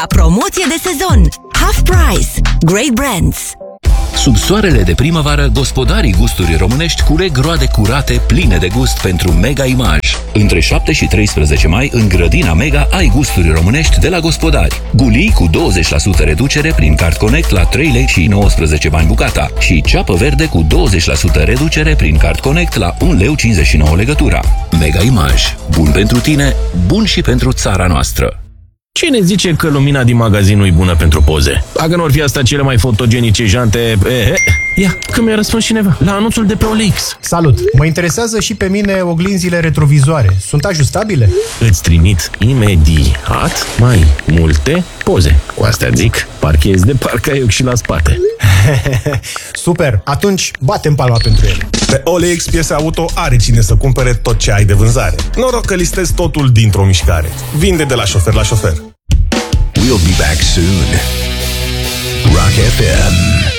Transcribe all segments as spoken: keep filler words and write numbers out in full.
Promoție de sezon. Half price. Great brands. Sub soarele de primăvară, gospodarii gusturii românești culeg roade curate, pline de gust pentru Mega Image. Între șapte și treisprezece mai, în grădina Mega, ai gusturi românești de la gospodari. Gulii cu douăzeci la sută reducere prin Card Connect la trei lei și nouăsprezece bani bucata și ceapă verde cu douăzeci la sută reducere prin Card Connect la un leu cincizeci și nouă legătura. Mega Image. Bun pentru tine, bun și pentru țara noastră. Cine zice că lumina din magazin nu-i bună pentru poze? Dacă nu ar fi astea cele mai fotogenice jante... Eh, ia, că mi-a răspuns cineva la anunțul de pe O L X. Salut! Mă interesează și pe mine oglinzile retrovizoare. Sunt ajustabile? Îți trimit imediat mai multe poze. Cu astea zic, parchezi de parcă ai ochi și la spate. Super! Atunci batem palma pentru ele. Pe O L X Piese Auto are cine să cumpere tot ce ai de vânzare. Noroc că listezi totul dintr-o mișcare. Vinde de la șofer la șofer. We'll be back soon. Rock F M.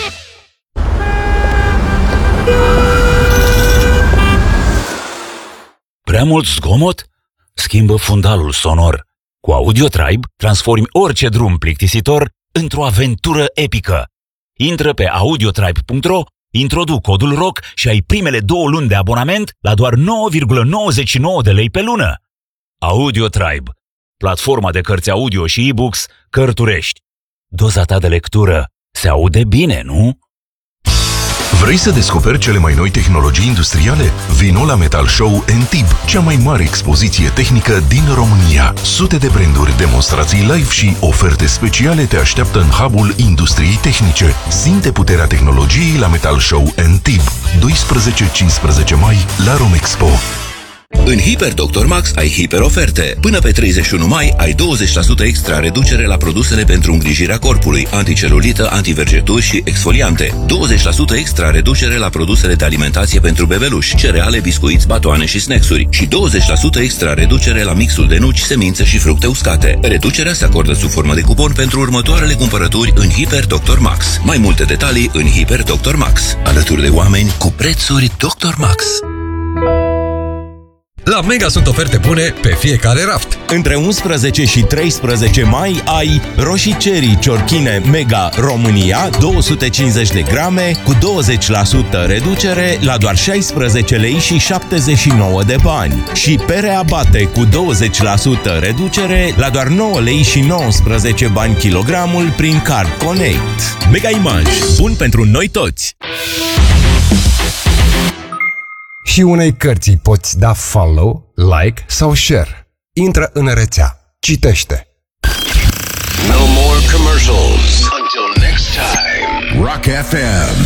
Prea mult zgomot? Schimbă fundalul sonor. Cu Audio Tribe transformi orice drum plictisitor într-o aventură epică. Intră pe audio tribe punct ro, introduc codul ROCK și ai primele două luni de abonament la doar nouă virgulă nouăzeci și nouă de lei pe lună. Audio Tribe, platforma de cărți audio și e-books Cărturești. Doza ta de lectură se aude bine, nu? Vrei să descoperi cele mai noi tehnologii industriale? Vino la Metal Show N T I B, cea mai mare expoziție tehnică din România. Sute de branduri, demonstrații live și oferte speciale te așteaptă în hub-ul industriei tehnice. Simte puterea tehnologiei la Metal Show N T I B, doisprezece cincisprezece mai la Romexpo. În Hiper Doctor Max ai hiper oferte. Până pe treizeci și unu mai ai douăzeci la sută extra reducere la produsele pentru îngrijirea corpului, anticelulită, antivergeturi și exfoliante. douăzeci la sută extra reducere la produsele de alimentație pentru bebeluși, cereale, biscuiți, batoane și snacksuri și douăzeci la sută extra reducere la mixul de nuci, semințe și fructe uscate. Reducerea se acordă sub formă de cupon pentru următoarele cumpărături în Hiper Doctor Max. Mai multe detalii în Hiper Doctor Max. Alături de oameni cu prețuri Doctor Max. La Mega sunt oferte bune pe fiecare raft. Între unsprezece și treisprezece mai ai roșii cherry ciorchine Mega România două sute cincizeci de grame cu douăzeci la sută reducere la doar șaisprezece lei și șaptezeci și nouă de bani și pere abate cu douăzeci la sută reducere la doar nouă lei și nouăsprezece bani kilogramul prin Card Connect. Mega Image, bun pentru noi toți! Și unei cărți poți da follow, like sau share. Intră în rețea. Citește. No more commercials. Until next time. Rock F M.